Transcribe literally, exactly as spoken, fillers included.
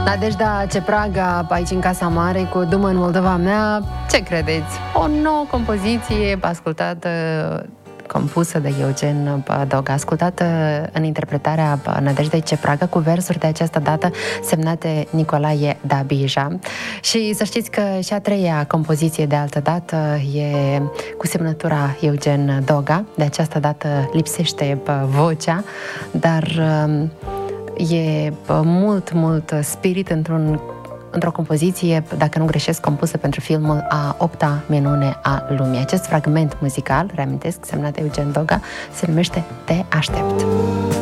Nadejda Cepraga, aici în Casa Mare, cu Du-mă în Moldova mea. Ce credeți? O nouă compoziție ascultată, compusă de Eugen Doga, ascultată în interpretarea Nadejdei Cepraga, cu versuri de această dată semnate Nicolae Dabija. Și să știți că și a treia compoziție de altă dată e cu semnătura Eugen Doga. De această dată lipsește vocea, dar e mult, mult spirit într-un într-o compoziție, dacă nu greșesc, compusă pentru filmul A opta minune a lumii. Acest fragment muzical, reamintesc, semnat de Eugen Doga, se numește Te aștept.